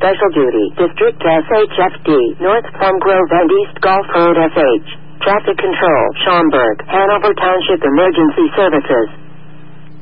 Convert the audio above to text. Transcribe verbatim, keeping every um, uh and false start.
Special Duty, District S H F D, North Plum Grove and East Gulf Road S H. Traffic Control, Schaumburg, Hanover Township Emergency Services.